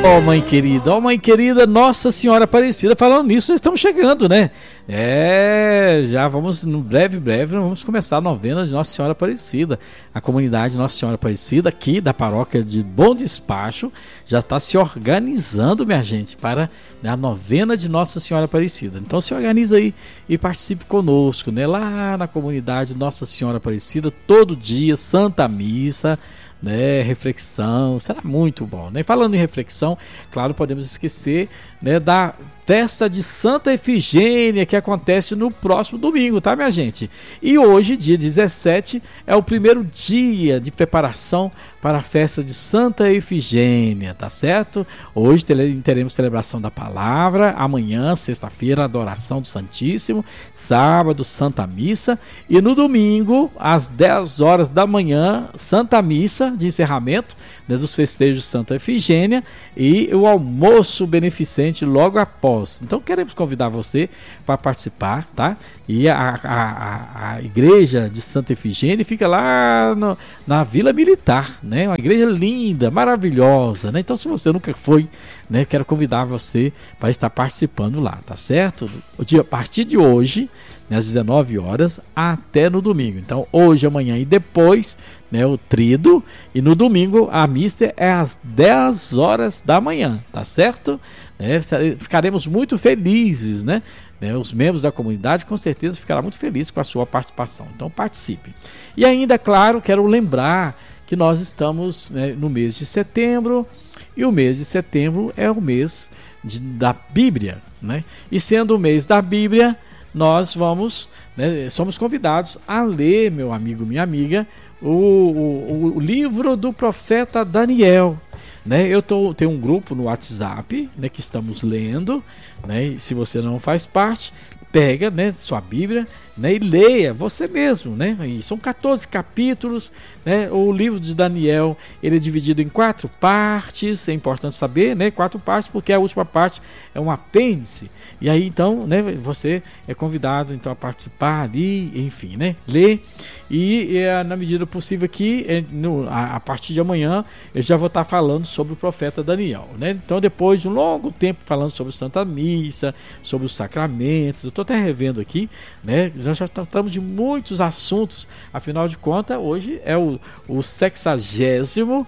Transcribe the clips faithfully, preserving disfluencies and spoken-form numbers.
Ó, oh, mãe querida, ó, oh, mãe querida, Nossa Senhora Aparecida. Falando nisso, nós estamos chegando, né? É, já vamos, no breve, breve, vamos começar a novena de Nossa Senhora Aparecida. A comunidade Nossa Senhora Aparecida, aqui da paróquia de Bom Despacho, já está se organizando, minha gente, para, né, a novena de Nossa Senhora Aparecida. Então se organiza aí e participe conosco, né? Lá na comunidade Nossa Senhora Aparecida, todo dia, Santa Missa, né, reflexão, será muito bom, né? Falando em reflexão, claro, podemos esquecer, né, da festa de Santa Efigênia, que acontece no próximo domingo, tá, minha gente? E hoje, dia dezessete, é o primeiro dia de preparação para a festa de Santa Efigênia, tá certo? Hoje teremos celebração da palavra, amanhã, sexta-feira, adoração do Santíssimo, sábado, Santa Missa, e no domingo, às dez horas da manhã, Santa Missa de encerramento, né, dos festejos de Santa Efigênia, e o almoço beneficente logo após. Então queremos convidar você para participar, tá? E a, a, a, a igreja de Santa Efigênia fica lá no, na Vila Militar, né? Uma igreja linda, maravilhosa, né? Então se você nunca foi, né, quero convidar você para estar participando lá, tá certo? O dia, a partir de hoje, né, às dezenove horas até no domingo. Então hoje, amanhã e depois, né, o trido, e no domingo a missa é às dez horas da manhã, tá certo? É, ficaremos muito felizes, né? né? Os membros da comunidade com certeza ficarão muito felizes com a sua participação. Então participe. E ainda, claro, quero lembrar que nós estamos, né, no mês de setembro, e o mês de setembro é o mês de, da Bíblia, né? E sendo o mês da Bíblia, nós vamos, né, somos convidados a ler, meu amigo, minha amiga, o, o, o livro do profeta Daniel, né? Eu tô, tenho um grupo no WhatsApp, né, que estamos lendo, né? E se você não faz parte, pega, né, sua Bíblia, né, e leia você mesmo, né? E são quatorze capítulos, né? O livro de Daniel, ele é dividido em quatro partes, é importante saber, né? Quatro partes, porque a última parte é um apêndice. E aí então, né, você é convidado então a participar ali, enfim, né? Ler e, e na medida possível aqui, é, no, a, a partir de amanhã, eu já vou estar falando sobre o profeta Daniel, né? Então depois de um longo tempo falando sobre Santa Missa, sobre os sacramentos, eu estou até revendo aqui, né? Nós já tratamos de muitos assuntos, afinal de contas, hoje é o, o sexagésimo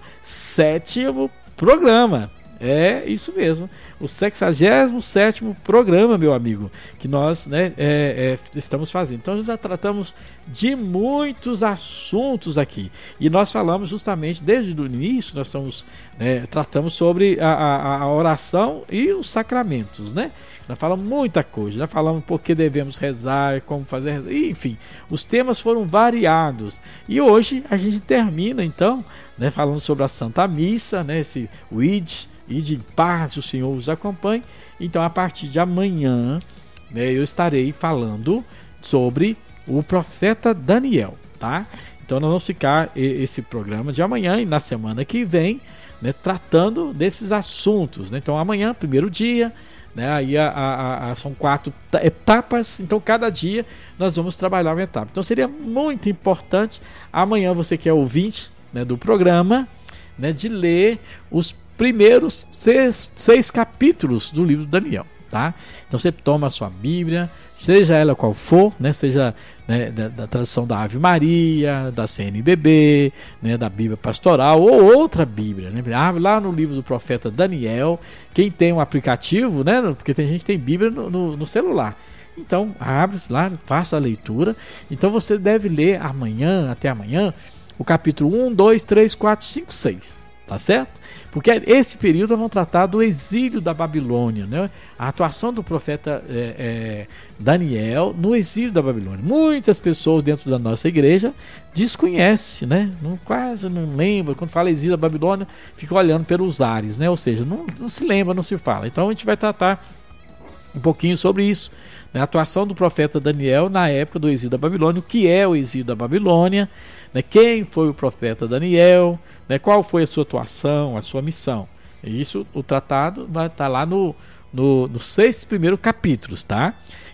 sétimo programa. É isso mesmo, o sexagésimo sétimo programa, meu amigo, que nós, né, é, é, estamos fazendo. Então já tratamos de muitos assuntos aqui, e nós falamos justamente desde o início, nós estamos, né, tratamos sobre a, a, a oração e os sacramentos, né? Nós falamos muita coisa, já falamos por que devemos rezar, como fazer, enfim, os temas foram variados. E hoje a gente termina então, né, falando sobre a Santa Missa, né, esse o Ide, Ide em paz, o Senhor os acompanhe. Então a partir de amanhã, né, eu estarei falando sobre o profeta Daniel, tá? Então nós vamos ficar esse programa de amanhã e na semana que vem, né, tratando desses assuntos, né? Então amanhã, primeiro dia, né, aí a, a, a, são quatro etapas, então cada dia nós vamos trabalhar uma etapa. Então seria muito importante, amanhã você que é ouvinte, né, do programa, né, de ler os primeiros seis, seis capítulos do livro de Daniel, tá? Então você toma a sua Bíblia, seja ela qual for, né, seja, né, da, da tradução da Ave Maria, da C N B B, né, da Bíblia Pastoral ou outra Bíblia, né? Ah, lá no livro do profeta Daniel, quem tem um aplicativo, né, porque tem gente que tem Bíblia no, no, no celular, então abre lá, faça a leitura. Então você deve ler amanhã, até amanhã, o capítulo um, dois, três, quatro, cinco, seis, tá certo? Porque esse período nós vamos tratar do exílio da Babilônia, né? A atuação do profeta é, é, Daniel no exílio da Babilônia. Muitas pessoas dentro da nossa igreja desconhecem, né? Não, quase não lembram. Quando fala exílio da Babilônia, fica olhando pelos ares, né? Ou seja, não, não se lembra, não se fala. Então a gente vai tratar um pouquinho sobre isso, né? A atuação do profeta Daniel na época do exílio da Babilônia, o que é o exílio da Babilônia, né? Quem foi o profeta Daniel, né? Qual foi a sua atuação, a sua missão. Isso, o tratado vai estar lá no, no, nos seis primeiros capítulos, tá?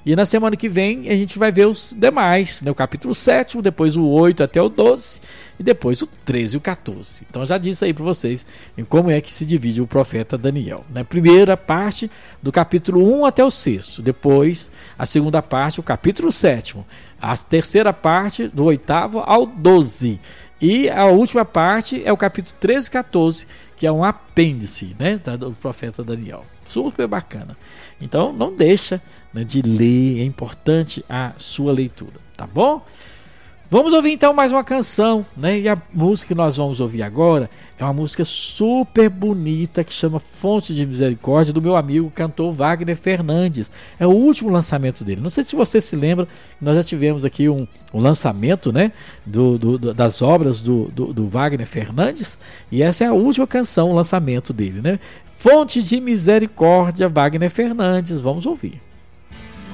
E na semana que vem a gente vai ver os demais, né? O capítulo sete, depois o oito até o doze e depois o treze e o quatorze. Então já disse aí para vocês em como é que se divide o profeta Daniel. Na primeira parte do capítulo um até o sexto, depois a segunda parte, o capítulo sétimo, a terceira parte do oitavo ao doze. E a última parte é o capítulo treze e quatorze, que é um apêndice, né, do profeta Daniel. Super bacana. Então não deixa, né, de ler, é importante a sua leitura, tá bom? Vamos ouvir então mais uma canção, né? E a música que nós vamos ouvir agora é uma música super bonita que chama Fonte de Misericórdia, do meu amigo cantor Wagner Fernandes. É o último lançamento dele. Não sei se você se lembra, nós já tivemos aqui um, um lançamento, né, do, do, do, das obras do, do, do Wagner Fernandes, e essa é a última canção, o lançamento dele, né? Fonte de Misericórdia, Wagner Fernandes. Vamos ouvir.